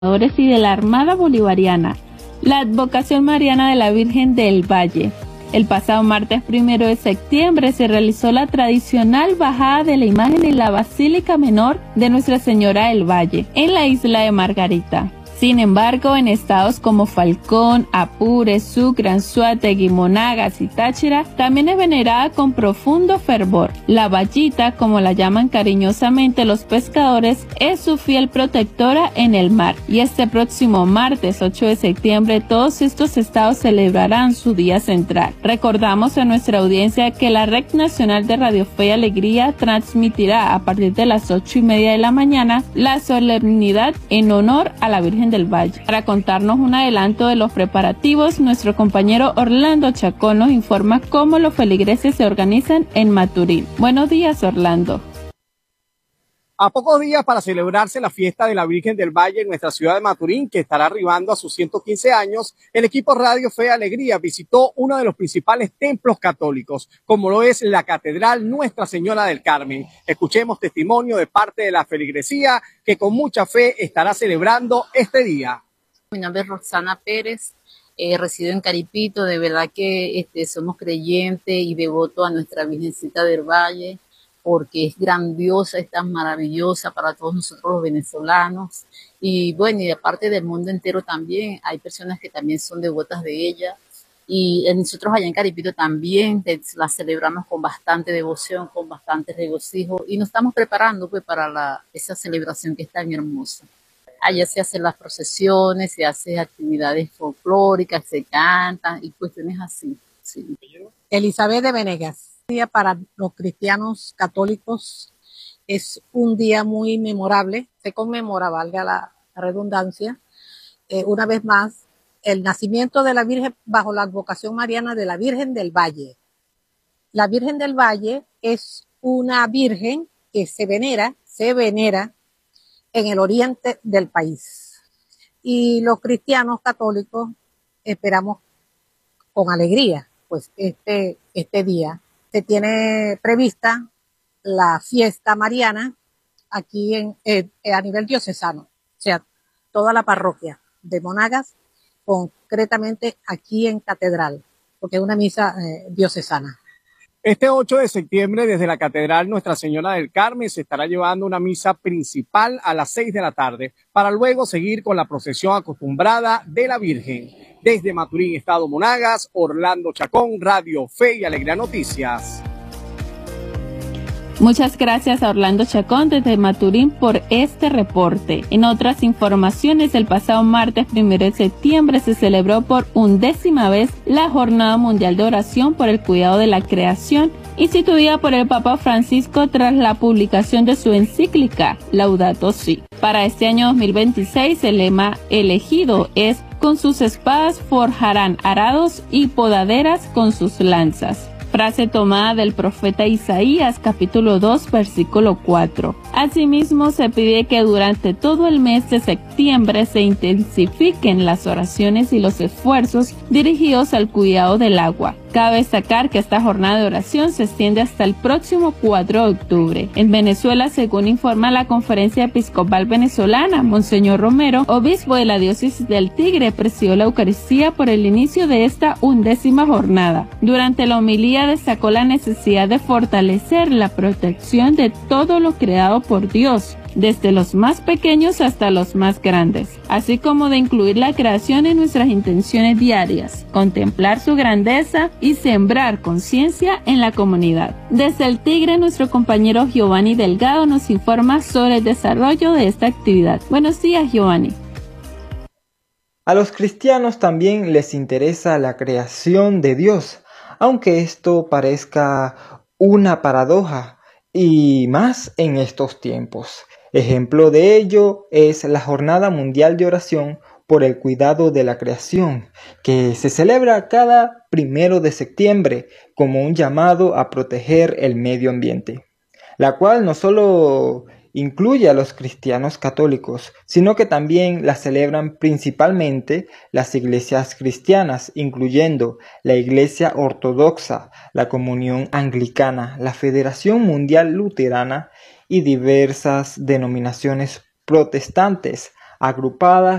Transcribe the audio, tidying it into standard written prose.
y de la Armada Bolivariana, la Advocación Mariana de la Virgen del Valle. El pasado martes 1 de septiembre se realizó la tradicional bajada de la imagen en la Basílica Menor de Nuestra Señora del Valle, en la isla de Margarita. Sin embargo, en estados como Falcón, Apure, Sucre, Anzoátegui, Monagas y Táchira, también es venerada con profundo fervor. La Vallita, como la llaman cariñosamente los pescadores, es su fiel protectora en el mar. Y este próximo martes 8 de septiembre, todos estos estados celebrarán su día central. Recordamos a nuestra audiencia que la Red Nacional de Radio Fe y Alegría transmitirá a partir de las 8:30 de la mañana la solemnidad en honor a la Virgen del Valle. Para contarnos un adelanto de los preparativos, nuestro compañero Orlando Chacón nos informa cómo los feligreses se organizan en Maturín. Buenos días, Orlando. A pocos días para celebrarse la fiesta de la Virgen del Valle en nuestra ciudad de Maturín, que estará arribando a sus 115 años, el equipo Radio Fe y Alegría visitó uno de los principales templos católicos, como lo es la Catedral Nuestra Señora del Carmen. Escuchemos testimonio de parte de la feligresía, que con mucha fe estará celebrando este día. Mi nombre es Roxana Pérez, resido en Caripito. De verdad que somos creyentes y devotos a nuestra Virgencita del Valle, porque es grandiosa, es tan maravillosa para todos nosotros los venezolanos. Y bueno, y aparte del mundo entero también, hay personas que también son devotas de ella. Y nosotros allá en Caripito también la celebramos con bastante devoción, con bastante regocijo. Y nos estamos preparando pues para esa celebración que es tan hermosa. Allá se hacen las procesiones, se hacen actividades folclóricas, se cantan y cuestiones así. Sí. Elizabeth de Venegas. Día para los cristianos católicos es un día muy memorable. Se conmemora, valga la redundancia, una vez más, el nacimiento de la Virgen bajo la advocación mariana de la Virgen del Valle. La Virgen del Valle es una virgen que se venera en el oriente del país. Y los cristianos católicos esperamos con alegría pues este día. Se tiene prevista la fiesta mariana aquí a nivel diocesano, o sea, toda la parroquia de Monagas, concretamente aquí en Catedral, porque es una misa diocesana. Este 8 de septiembre, desde la Catedral Nuestra Señora del Carmen, se estará llevando una misa principal a las 6 de la tarde, para luego seguir con la procesión acostumbrada de la Virgen. Desde Maturín, Estado Monagas, Orlando Chacón, Radio Fe y Alegría Noticias. Muchas gracias a Orlando Chacón desde Maturín por este reporte. En otras informaciones, el pasado martes 1 de septiembre se celebró por 11ª vez la Jornada Mundial de Oración por el Cuidado de la Creación, instituida por el Papa Francisco tras la publicación de su encíclica Laudato Si. Para este año 2026, el lema elegido es: con sus espadas forjarán arados y podaderas con sus lanzas. Frase tomada del profeta Isaías, capítulo 2, versículo 4. Asimismo, se pide que durante todo el mes de septiembre se intensifiquen las oraciones y los esfuerzos dirigidos al cuidado del agua. Cabe destacar que esta jornada de oración se extiende hasta el próximo 4 de octubre. En Venezuela, según informa la Conferencia Episcopal Venezolana, Monseñor Romero, obispo de la Diócesis del Tigre, presidió la Eucaristía por el inicio de esta 11ª jornada. Durante la homilía destacó la necesidad de fortalecer la protección de todo lo creado por Dios, desde los más pequeños hasta los más grandes, así como de incluir la creación en nuestras intenciones diarias, contemplar su grandeza y sembrar conciencia en la comunidad. Desde el Tigre, nuestro compañero Giovanni Delgado nos informa sobre el desarrollo de esta actividad. Buenos días, Giovanni. A los cristianos también les interesa la creación de Dios, aunque esto parezca una paradoja, y más en estos tiempos. Ejemplo de ello es la Jornada Mundial de Oración por el Cuidado de la Creación, que se celebra cada 1 de septiembre como un llamado a proteger el medio ambiente, la cual no solo incluye a los cristianos católicos, sino que también la celebran principalmente las iglesias cristianas, incluyendo la Iglesia Ortodoxa, la Comunión Anglicana, la Federación Mundial Luterana y diversas denominaciones protestantes, agrupadas